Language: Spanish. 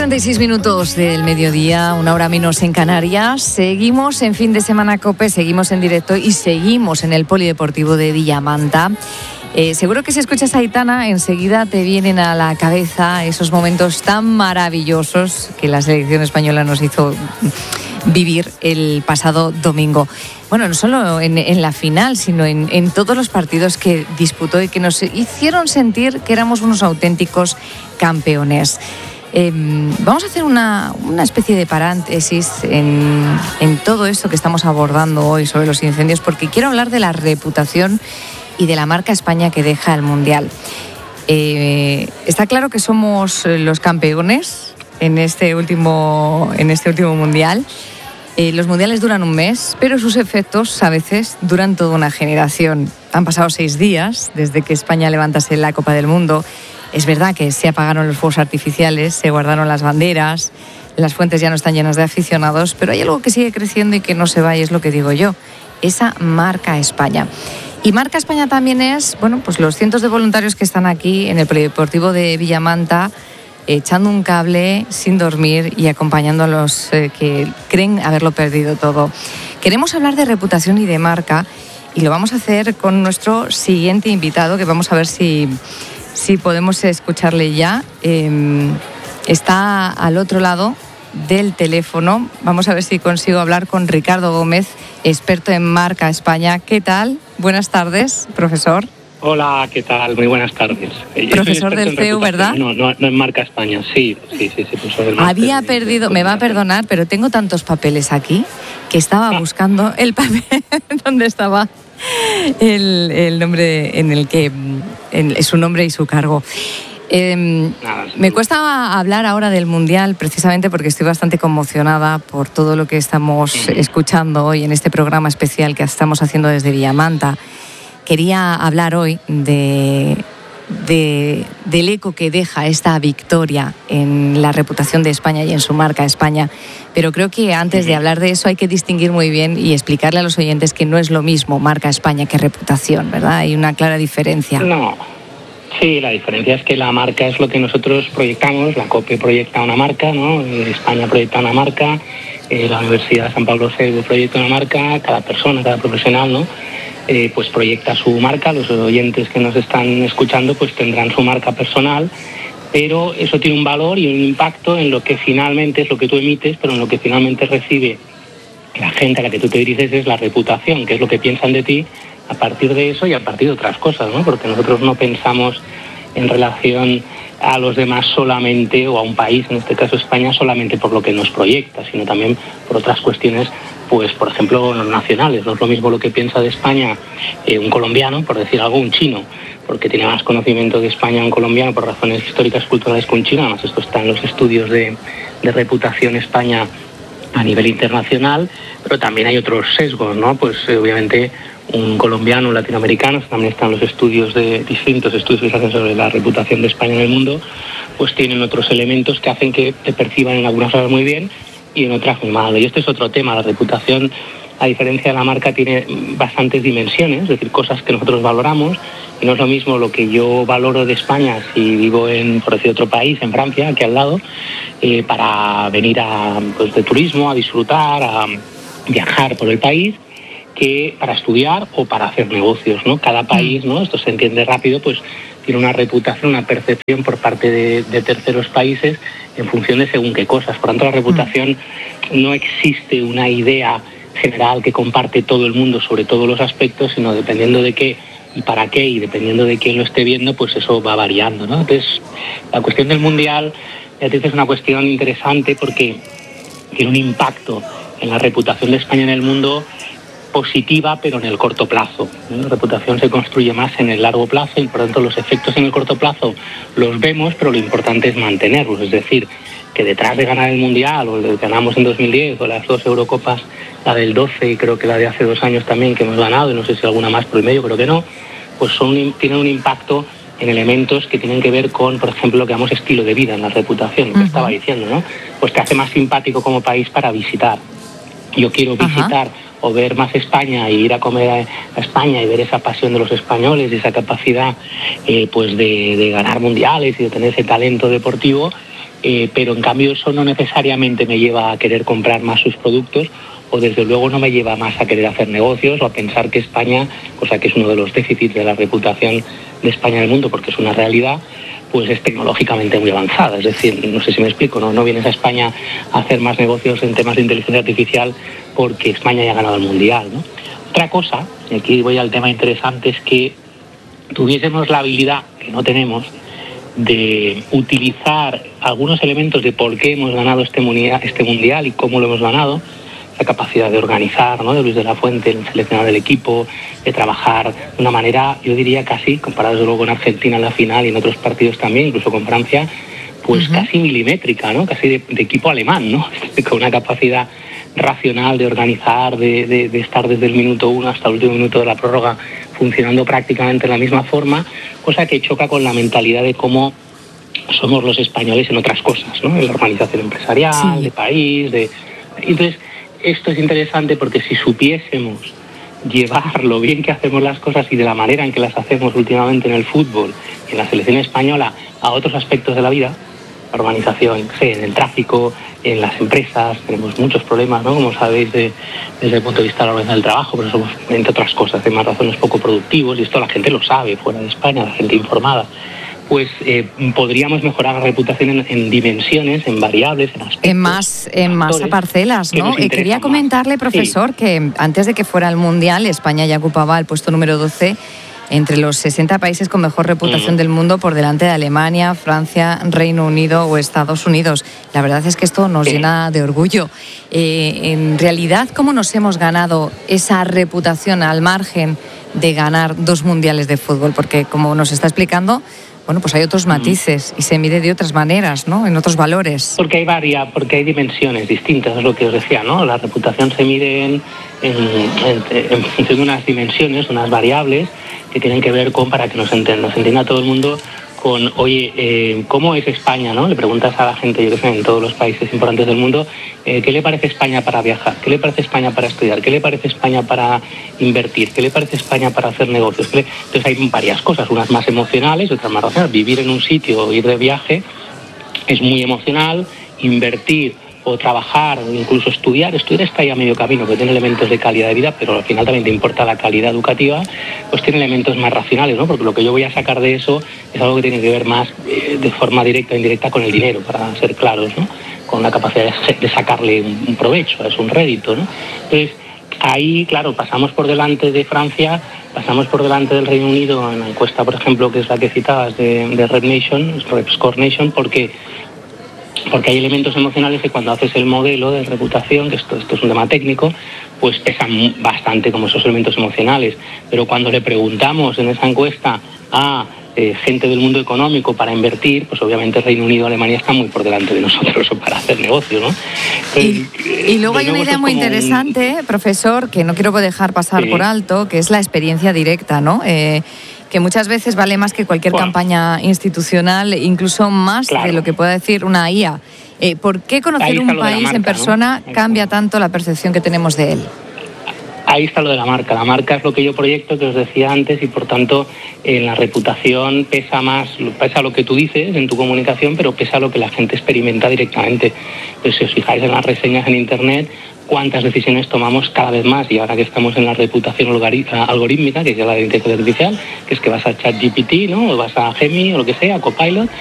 8:36 del mediodía, una hora menos en Canarias. Seguimos en Fin de Semana COPE, seguimos en directo y seguimos en el Polideportivo de Villamanta. Seguro que si escuchas a Aitana, enseguida te vienen a la cabeza esos momentos tan maravillosos que la selección española nos hizo vivir el pasado domingo. Bueno, no solo en la final, sino en todos los partidos que disputó y que nos hicieron sentir que éramos unos auténticos campeones. Vamos a hacer una especie de paréntesis en todo esto que estamos abordando hoy sobre los incendios, porque quiero hablar de la reputación y de la marca España que deja el Mundial. Está claro que somos los campeones en este último Mundial. Los mundiales duran un mes, pero sus efectos a veces duran toda una generación. Han pasado 6 días desde que España levantase la Copa del Mundo. Es verdad que se apagaron los fuegos artificiales, se guardaron las banderas, las fuentes ya no están llenas de aficionados, pero hay algo que sigue creciendo y que no se va, y es lo que digo yo, esa marca España. Y marca España también es, pues los cientos de voluntarios que están aquí en el Polideportivo de Villamanta, echando un cable sin dormir y acompañando a los que creen haberlo perdido todo. Queremos hablar de reputación y de marca, y lo vamos a hacer con nuestro siguiente invitado, que vamos a ver si podemos escucharle ya. Está al otro lado del teléfono. Vamos a ver si consigo hablar con Ricardo Gómez, experto en marca España. ¿Qué tal? Buenas tardes, profesor. Hola, ¿qué tal? Muy buenas tardes. Profesor del CEU, ¿verdad? No en marca España, sí, profesor del máster. Había perdido, me va a perdonar, pero tengo tantos papeles aquí que estaba buscando el papel donde estaba el nombre en el que su nombre y su cargo. Me cuesta hablar ahora del Mundial precisamente porque estoy bastante conmocionada por todo lo que estamos escuchando hoy en este programa especial que estamos haciendo desde Villamanta. Quería hablar hoy del eco que deja esta victoria en la reputación de España y en su marca España. Pero creo que antes de hablar de eso hay que distinguir muy bien y explicarle a los oyentes que no es lo mismo marca España que reputación, ¿verdad? Hay una clara diferencia. No. Sí, la diferencia es que la marca es lo que nosotros proyectamos. La COPE proyecta una marca, ¿no? España proyecta una marca, la Universidad de San Pablo CEU proyecta una marca, cada persona, cada profesional, ¿no? Pues proyecta su marca. Los oyentes que nos están escuchando pues tendrán su marca personal, pero eso tiene un valor y un impacto en lo que finalmente es lo que tú emites, pero en lo que finalmente recibe la gente a la que tú te diriges es la reputación, que es lo que piensan de ti a partir de eso y a partir de otras cosas, ¿no? Porque nosotros no pensamos en relación a los demás solamente, o a un país, en este caso España, solamente por lo que nos proyecta, sino también por otras cuestiones, pues por ejemplo nacionales. No es lo mismo lo que piensa de España un colombiano, por decir algo, un chino, porque tiene más conocimiento de España un colombiano por razones históricas, culturales, que un chino. Además, esto está en los estudios de reputación España a nivel internacional, pero también hay otros sesgos, ¿no? Pues obviamente un colombiano, un latinoamericano, también están los estudios distintos estudios que se hacen sobre la reputación de España en el mundo, pues tienen otros elementos que hacen que te perciban en algunas cosas muy bien y en otras muy mal. Y este es otro tema. La reputación, a diferencia de la marca, tiene bastantes dimensiones, es decir, cosas que nosotros valoramos, y no es lo mismo lo que yo valoro de España si vivo en, por decir, otro país, en Francia, aquí al lado, para venir de turismo, a disfrutar, a viajar por el país, que para estudiar o para hacer negocios, ¿no? Cada país, ¿no? Esto se entiende rápido, pues tiene una reputación, una percepción por parte de terceros países en función de según qué cosas. Por tanto, la reputación, no existe una idea general que comparte todo el mundo sobre todos los aspectos, sino dependiendo de qué y para qué, y dependiendo de quién lo esté viendo, pues eso va variando, ¿no? Entonces, la cuestión del Mundial, es una cuestión interesante porque tiene un impacto en la reputación de España en el mundo positiva, pero en el corto plazo. La reputación se construye más en el largo plazo y por tanto los efectos en el corto plazo los vemos, pero lo importante es mantenerlos. Es decir, que detrás de ganar el Mundial, o de ganamos en 2010, o las 2 Eurocopas, la del 12 y creo que la de hace 2 años también que hemos ganado, y no sé si alguna más por el medio, creo que no, pues tienen un impacto en elementos que tienen que ver con, por ejemplo, lo que llamamos estilo de vida en la reputación, que estaba diciendo, ¿no? Pues te hace más simpático como país para visitar. Yo quiero visitar o ver más España y ir a comer a España y ver esa pasión de los españoles y esa capacidad pues de ganar mundiales y de tener ese talento deportivo, pero en cambio eso no necesariamente me lleva a querer comprar más sus productos, o desde luego no me lleva más a querer hacer negocios o a pensar que España, cosa que es uno de los déficits de la reputación de España en el mundo, porque es una realidad, pues es tecnológicamente muy avanzada. Es decir, no sé si me explico, no vienes a España a hacer más negocios en temas de inteligencia artificial porque España ya ha ganado el Mundial, ¿no? Otra cosa, y aquí voy al tema interesante, es que tuviésemos la habilidad, que no tenemos, de utilizar algunos elementos de por qué hemos ganado este mundial y cómo lo hemos ganado, la capacidad de organizar, ¿no?, de Luis de la Fuente, el seleccionador del equipo, de trabajar de una manera, yo diría casi, comparado desde luego con Argentina en la final y en otros partidos también, incluso con Francia, pues casi milimétrica, ¿no?, casi de equipo alemán, ¿no?, con una capacidad racional de organizar, de estar desde el minuto 1 hasta el último minuto de la prórroga funcionando prácticamente de la misma forma, cosa que choca con la mentalidad de cómo somos los españoles en otras cosas, ¿no?, en la organización empresarial, de país, Entonces, esto es interesante porque si supiésemos llevar lo bien que hacemos las cosas y de la manera en que las hacemos últimamente en el fútbol y en la selección española a otros aspectos de la vida, la organización, en el tráfico, en las empresas, tenemos muchos problemas, ¿no?, como sabéis, desde el punto de vista de la organización del trabajo, pero somos, entre otras cosas, de más razones poco productivos, y esto la gente lo sabe fuera de España, la gente informada. Pues podríamos mejorar la reputación en dimensiones, en variables, en aspectos. En más parcelas, ¿no? Quería comentarle, profesor, que antes de que fuera el Mundial, España ya ocupaba el puesto número 12 entre los 60 países con mejor reputación del mundo, por delante de Alemania, Francia, Reino Unido o Estados Unidos. La verdad es que esto nos llena de orgullo. En realidad, ¿cómo nos hemos ganado esa reputación al margen de ganar 2 mundiales de fútbol? Porque, como nos está explicando, bueno, pues hay otros matices y se mide de otras maneras, ¿no?, en otros valores. Porque hay dimensiones distintas, es lo que os decía, ¿no? La reputación se mide en función de unas dimensiones, unas variables que tienen que ver con, para que nos entienda todo el mundo, con, oye, ¿cómo es España, no? Le preguntas a la gente, yo que sé, en todos los países importantes del mundo, ¿qué le parece España para viajar? ¿Qué le parece España para estudiar? ¿Qué le parece España para invertir? ¿Qué le parece España para hacer negocios? Entonces hay varias cosas, unas más emocionales y otras más racionales. Vivir en un sitio o ir de viaje es muy emocional, invertir o trabajar o incluso estudiar está ahí a medio camino, que tiene elementos de calidad de vida, pero al final también te importa la calidad educativa, pues tiene elementos más racionales, ¿no? Porque lo que yo voy a sacar de eso es algo que tiene que ver más de forma directa o indirecta con el dinero, para ser claros, ¿no?, con la capacidad de sacarle un provecho, es un rédito, ¿no? Entonces, ahí, claro, pasamos por delante de Francia, pasamos por delante del Reino Unido en la encuesta, por ejemplo, que es la que citabas de Red Nation, Red Score Nation, porque hay elementos emocionales que cuando haces el modelo de reputación, que esto es un tema técnico, pues pesan bastante como esos elementos emocionales. Pero cuando le preguntamos en esa encuesta a gente del mundo económico para invertir, pues obviamente el Reino Unido y Alemania están muy por delante de nosotros para hacer negocio, ¿no? Y luego hay una idea muy interesante, profesor, que no quiero dejar pasar por alto, que es la experiencia directa, ¿no? Que muchas veces vale más que cualquier campaña institucional, incluso más de lo que pueda decir una IA. ¿Por qué conocer un país marca, en persona, ¿no?, cambia tanto la percepción que tenemos de él? Ahí está lo de la marca. La marca es lo que yo proyecto, que os decía antes, y por tanto en la reputación pesa lo que tú dices en tu comunicación, pero pesa lo que la gente experimenta directamente. Entonces, si os fijáis en las reseñas en Internet, cuántas decisiones tomamos cada vez más, y ahora que estamos en la reputación algorítmica, que es la de inteligencia artificial, que es que vas a ChatGPT, ¿no?, o vas a Gemini o lo que sea, Copilot,